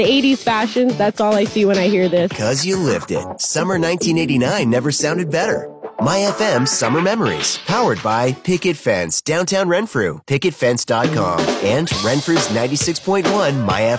The 80s fashions, that's all I see when I hear this. 'Cause you lived it. Summer 1989 never sounded better. My FM Summer Memories, powered by Picket Fence, downtown Renfrew, picketfence.com, and Renfrew's 96.1 My FM.